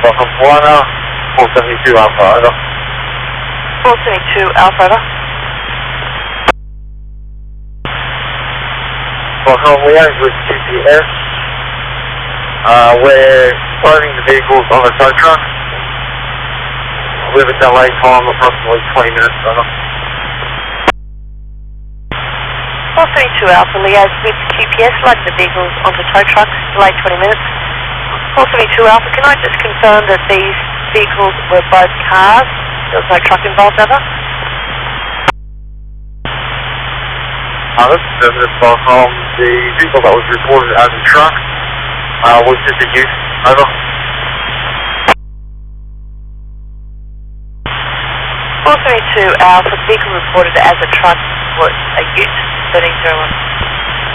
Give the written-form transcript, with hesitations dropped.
Welcome 472 Alpha, over. 472 Alpha, over. Welcome, we are with GPS. We're loading the vehicles on the tow truck. With a delay time approximately 20 minutes, over. 472 Alpha, liaise with GPS, loading the vehicles onto tow trucks, delay 20 minutes. 472 Alpha, can I just confirm that these vehicles were both cars? There was no truck involved, over? This is Service Welcome. The vehicle that was reported as a truck was just a ute, over. 472 Alpha, the vehicle reported as a truck was a ute, 1301.